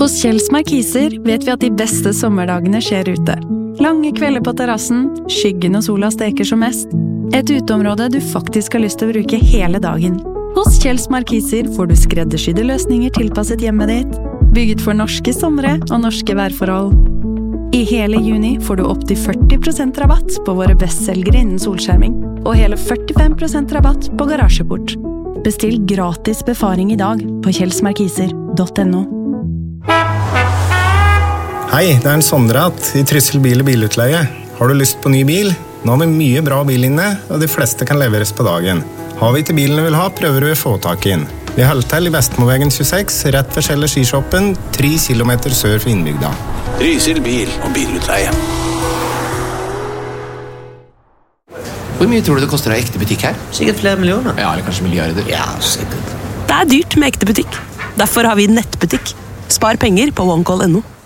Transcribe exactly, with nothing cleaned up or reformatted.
Hos Kjells Markiser vet vi at de beste sommerdagene skjer ute. Lange kvelder på terrassen, skyggen og sola steker som mest. Et uteområde du faktisk har lyst til å bruke hele dagen. Hos Kjells Markiser får du skreddersydde løsninger tilpasset hjemmet ditt, bygget for norske somre og norske værforhold. I hele juni får du opp til førti prosent rabatt på våre bestselgere innen solskjerming, og hele førtifem prosent rabatt på garasjeport. Bestill gratis befaring i dag på kjellsmarkiser punktum no. Hei, det er en Sondrat i Tryssel bil- og bilutleie. Har du lyst på ny bil? Nå har vi mye bra bil inne, og de fleste kan leveres på dagen. Har vi ikke bilen du vil ha, prøver du å få tak inn. Vi holder til i Vestmoveien tjueseks, rett ved Kjeller skishoppen, tre kilometer sør for innbygda. Tryssel bil- og bilutleie. Hvor mye tror du det koster å ha ekte butikk her? Sikkert flere millioner. Ja, eller kanskje milliarder. Ja, sikkert. Det er dyrt med ekte butikk. Derfor har vi nettbutikk. Spar penger på OneCall punktum no.